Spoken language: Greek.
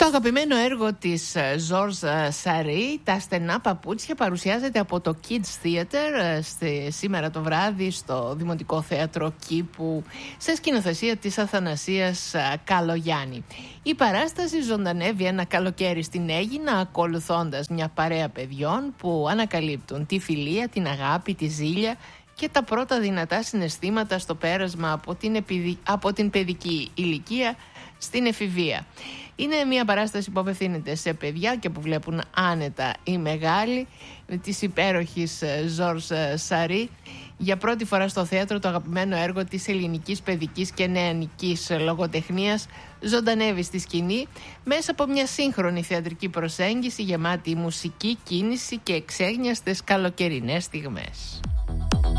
Το αγαπημένο έργο της Ζορζ Σαρί, «Τα στενά παπούτσια», παρουσιάζεται από το Kids Theater σήμερα το βράδυ στο Δημοτικό Θέατρο Κήπου, σε σκηνοθεσία της Αθανασίας Καλογιάννη. Η παράσταση ζωντανεύει ένα καλοκαίρι στην Αίγινα, ακολουθώντας μια παρέα παιδιών που ανακαλύπτουν τη φιλία, την αγάπη, τη ζήλια και τα πρώτα δυνατά συναισθήματα στο πέρασμα από την παιδική ηλικία στην εφηβεία. Είναι μια παράσταση που απευθύνεται σε παιδιά και που βλέπουν άνετα οι μεγάλοι, της υπέροχης Ζορζ Σαρί. Για πρώτη φορά στο θέατρο το αγαπημένο έργο της ελληνικής παιδικής και νεανικής λογοτεχνίας ζωντανεύει στη σκηνή μέσα από μια σύγχρονη θεατρική προσέγγιση γεμάτη μουσική, κίνηση και εξέγνιαστες καλοκαιρινές στιγμές.